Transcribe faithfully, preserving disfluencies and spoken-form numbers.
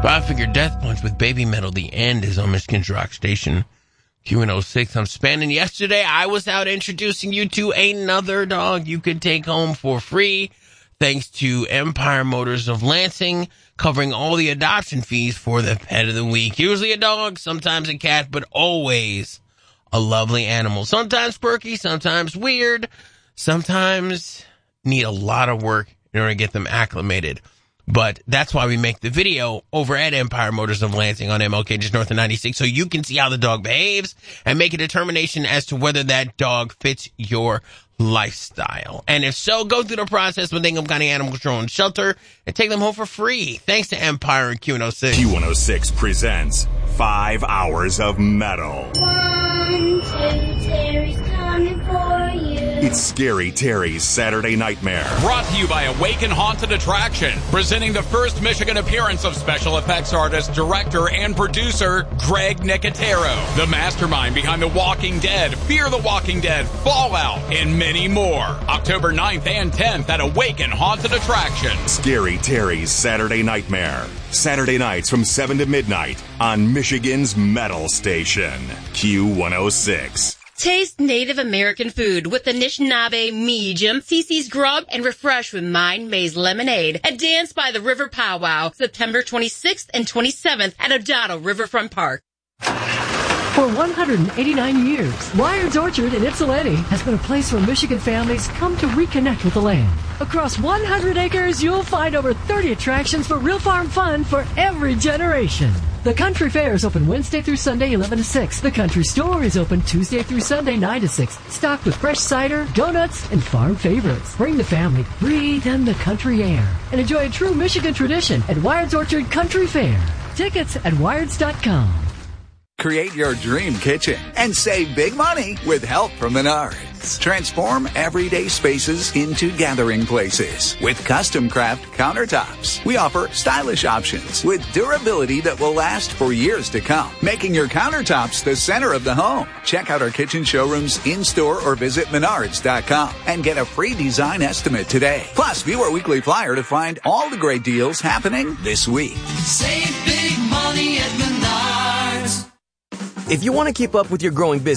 Five Finger Death Punch with Baby Metal. The End is on Michigan's Rock Station. Q one oh six. I'm spanning. Yesterday, I was out introducing you to another dog you could take home for free, thanks to Empire Motors of Lansing, covering all the adoption fees for the pet of the week. Usually a dog, sometimes a cat, but always a lovely animal. Sometimes quirky, sometimes weird, sometimes need a lot of work in order to get them acclimated. But that's why we make the video over at Empire Motors of Lansing on M L K, just north of ninety-six, so you can see how the dog behaves and make a determination as to whether that dog fits your lifestyle. And if so, go through the process with Ingham County Animal Control and Shelter and take them home for free. Thanks to Empire and Q one oh six. Q one oh six presents Five Hours of Metal. One, two, Terry's coming for you. It's Scary Terry's Saturday Nightmare. Brought to you by Awaken Haunted Attraction, presenting the first Michigan appearance of special effects artist, director, and producer Greg Nicotero, the mastermind behind The Walking Dead, Fear the Walking Dead, Fallout, and many more. October ninth and tenth at Awaken Haunted Attraction. Scary Terry's Saturday Nightmare. Saturday nights from seven to midnight on Michigan's Metal Station. Q one oh six. Taste Native American food with the Anishinaabe Medium, C C's Grub, and refresh with Mind Maze Lemonade. And dance by the River Powwow, September twenty-sixth and twenty-seventh at Odato Riverfront Park. For one hundred eighty-nine years, Wired's Orchard in Ypsilanti has been a place where Michigan families come to reconnect with the land. Across one hundred acres, you'll find over thirty attractions for real farm fun for every generation. The Country Fair is open Wednesday through Sunday, eleven to six. The Country Store is open Tuesday through Sunday, nine to six. Stocked with fresh cider, donuts, and farm favorites. Bring the family, breathe in the country air, and enjoy a true Michigan tradition at Wired's Orchard Country Fair. Tickets at wireds dot com. Create your dream kitchen and save big money with help from Menards. Transform everyday spaces into gathering places with custom craft countertops. We offer stylish options with durability that will last for years to come, making your countertops the center of the home. Check out our kitchen showrooms in-store or visit menards dot com and get a free design estimate today. Plus, view our weekly flyer to find all the great deals happening this week. Save big money at Menards. If you want to keep up with your growing business,